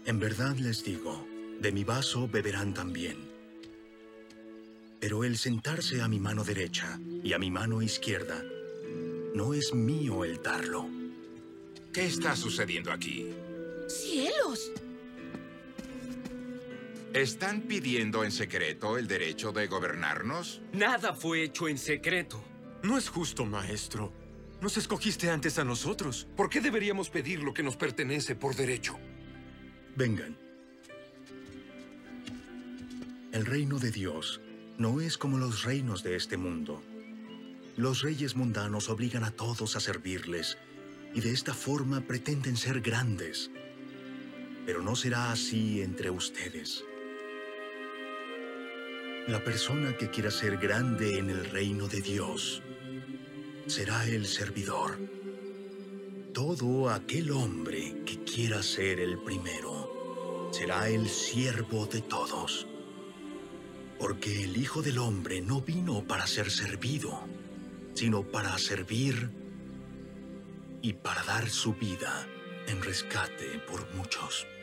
En verdad les digo, de mi vaso beberán también. Pero el sentarse a mi mano derecha y a mi mano izquierda, no es mío el darlo. ¿Qué está sucediendo aquí? ¡Cielos! ¿Están pidiendo en secreto el derecho de gobernarnos? Nada fue hecho en secreto. No es justo, maestro. Nos escogiste antes a nosotros. ¿Por qué deberíamos pedir lo que nos pertenece por derecho? Vengan. El reino de Dios no es como los reinos de este mundo. Los reyes mundanos obligan a todos a servirles y de esta forma pretenden ser grandes. Pero no será así entre ustedes. La persona que quiera ser grande en el reino de Dios será el servidor. Todo aquel hombre que quiera ser el primero será el siervo de todos. Porque el Hijo del Hombre no vino para ser servido, sino para servir y para dar su vida en rescate por muchos.